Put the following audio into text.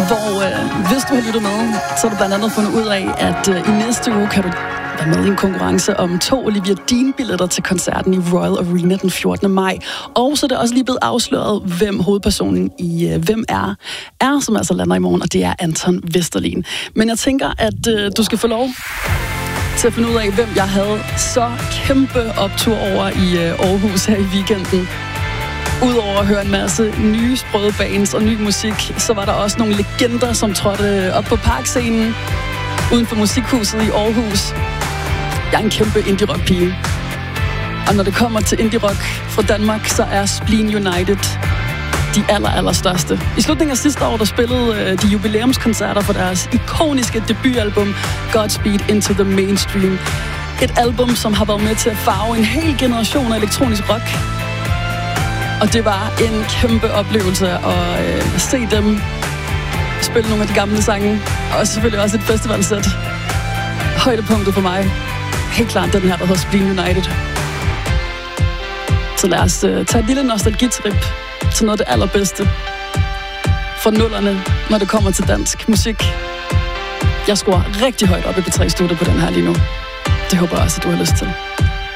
hvor hvis du har lyttet med, så har du blandt andet fundet ud af, at i næste uge kan du være med i en konkurrence om 2 Olivia Dean-billetter til koncerten i Royal Arena den 14. maj. Og så er det også lige blevet afsløret, hvem hovedpersonen i Hvem er, som altså lander i morgen, og det er Anton Vesterlin. Men jeg tænker, at du skal få lov til at finde ud af, hvem jeg havde så kæmpe optur over i Aarhus her i weekenden. Udover at høre en masse nye sprøde bands og ny musik, så var der også nogle legender, som trådte op på parkscenen uden for Musikhuset i Aarhus. Jeg er en kæmpe indie-rock-pige. Og når det kommer til indie-rock fra Danmark, så er Spleen United de allerstørste. I slutningen af sidste år, der spillede de jubilæumskoncerter for deres ikoniske debutalbum Godspeed Into the Mainstream. Et album, som har været med til at farve en hel generation af elektronisk rock. Og det var en kæmpe oplevelse at se dem spille nogle af de gamle sange. Og selvfølgelig også et festivalsæt. Højdepunktet for mig. Helt klart den her, der hedder Spleen United. Så lad os tage et lille nostalgitrip til noget af det allerbedste fra nullerne, når det kommer til dansk musik. Jeg scorer rigtig højt op i P3-studiet på den her lige nu. Det håber jeg også, at du har lyst til.